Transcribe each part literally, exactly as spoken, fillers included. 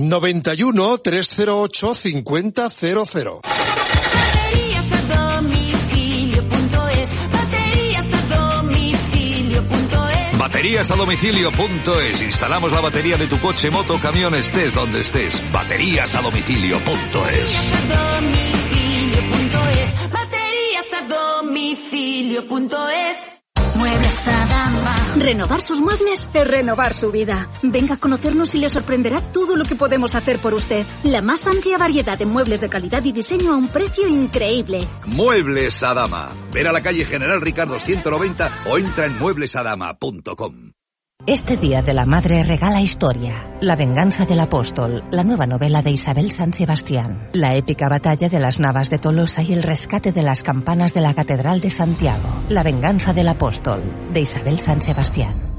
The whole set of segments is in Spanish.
noventa y uno, trescientos ocho, cincuenta cero cero. Baterías a domicilio punto es. Baterías a domicilio punto es. Baterías a domicilio punto es. Instalamos la batería de tu coche, moto, camión, estés donde estés. Baterías a domicilio punto es. Baterías a domicilio punto es. Muebles Adama. Renovar sus muebles es renovar su vida. Venga a conocernos y le sorprenderá todo lo que podemos hacer por usted. La más amplia variedad de muebles de calidad y diseño a un precio increíble. Muebles Adama. Ven a la calle General Ricardo ciento noventa o entra en muebles adama punto com. Este Día de la Madre regala historia. La venganza del apóstol, la nueva novela de Isabel San Sebastián. La épica batalla de las Navas de Tolosa y el rescate de las campanas de la Catedral de Santiago. La venganza del apóstol, de Isabel San Sebastián.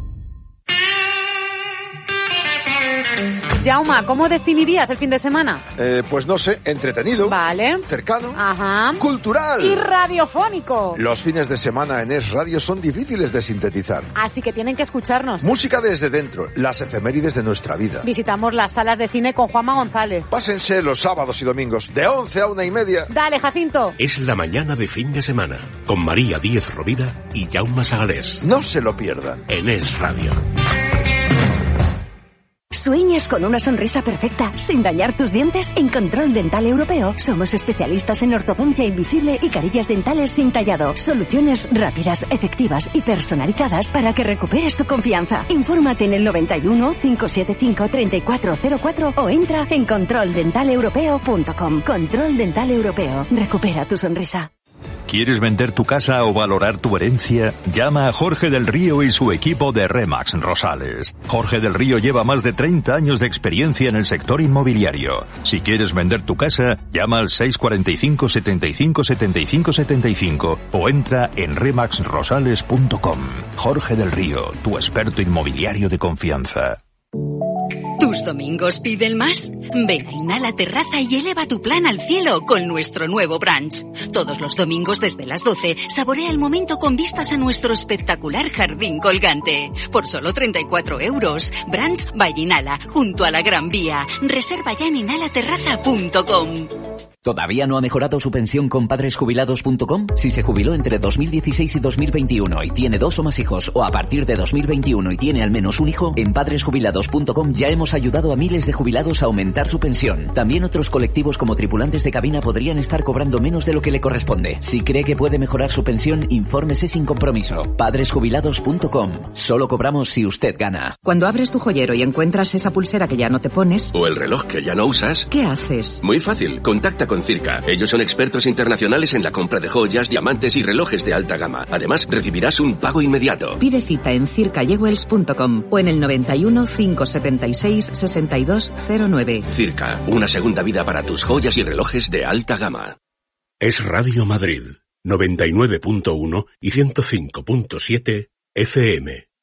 Jauma, ¿cómo definirías el fin de semana? Eh, pues no sé, entretenido. Vale. Cercano. Ajá. Cultural. Y radiofónico. Los fines de semana en Es Radio son difíciles de sintetizar. Así que tienen que escucharnos. Música desde dentro, las efemérides de nuestra vida. Visitamos las salas de cine con Juanma González. Pásense los sábados y domingos, de once a una y media. Dale, Jacinto. Es la mañana de fin de semana, con María Díez Rovira y Jaume Sagalés. No se lo pierdan. En Es Radio. ¿Sueñas con una sonrisa perfecta sin dañar tus dientes? En Control Dental Europeo somos especialistas en ortodoncia invisible y carillas dentales sin tallado. Soluciones rápidas, efectivas y personalizadas para que recuperes tu confianza. Infórmate en el noventa y uno, cinco siete cinco, treinta y cuatro cero cuatro o entra en control dental europeo punto com. Control Dental Europeo. Recupera tu sonrisa. ¿Quieres vender tu casa o valorar tu herencia? Llama a Jorge del Río y su equipo de Remax Rosales. Jorge del Río lleva más de treinta años de experiencia en el sector inmobiliario. Si quieres vender tu casa, llama al seis cuatro cinco, setenta y cinco, setenta y cinco, setenta y cinco o entra en remax rosales punto com. Jorge del Río, tu experto inmobiliario de confianza. ¿Tus domingos piden más? Ven a Inhala Terraza y eleva tu plan al cielo con nuestro nuevo brunch. Todos los domingos desde las doce, saborea el momento con vistas a nuestro espectacular jardín colgante. Por solo treinta y cuatro euros. Brunch by Inhala, junto a la Gran Vía. Reserva ya en inhala terraza punto com. ¿Todavía no ha mejorado su pensión con padres jubilados punto com? Si se jubiló entre dos mil dieciséis y dos mil veintiuno y tiene dos o más hijos, o a partir de dos mil veintiuno y tiene al menos un hijo, en padres jubilados punto com ya hemos ayudado a miles de jubilados a aumentar su pensión. También otros colectivos como tripulantes de cabina podrían estar cobrando menos de lo que le corresponde. Si cree que puede mejorar su pensión, infórmese sin compromiso. padres jubilados punto com. Solo cobramos si usted gana. Cuando abres tu joyero y encuentras esa pulsera que ya no te pones, o el reloj que ya no usas, ¿qué haces? Muy fácil, contacta con Circa. Ellos son expertos internacionales en la compra de joyas, diamantes y relojes de alta gama. Además, recibirás un pago inmediato. Pide cita en circa jewels punto com o en el noventa y uno, cinco setenta y seis, sesenta y dos cero nueve. Circa, una segunda vida para tus joyas y relojes de alta gama. Es Radio Madrid, noventa y nueve punto uno y ciento cinco punto siete F M.